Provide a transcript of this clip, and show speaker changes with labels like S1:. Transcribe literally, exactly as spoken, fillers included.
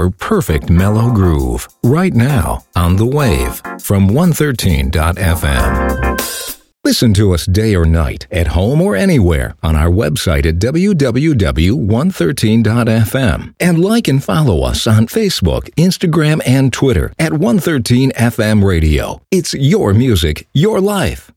S1: your perfect mellow groove. Right now on The Wave from one thirteen dot f m. Listen to us day or night, at home or anywhere, on our website at w w w dot one thirteen dot f m. And like and follow us on Facebook, Instagram, and Twitter at one thirteen F M Radio. It's your music, your life.